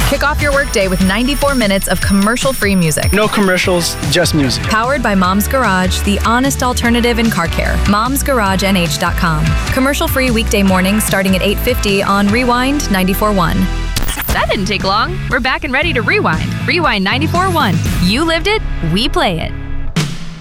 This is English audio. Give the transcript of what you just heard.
Kick off your workday with 94 minutes of commercial-free music. No commercials, just music. Powered by Mom's Garage, the honest alternative in car care. Mom'sGarageNH.com. Commercial-free weekday mornings starting at 8:50 on Rewind 94.1. That didn't take long. We're back and ready to rewind. Rewind 94.1. You lived it, we play it.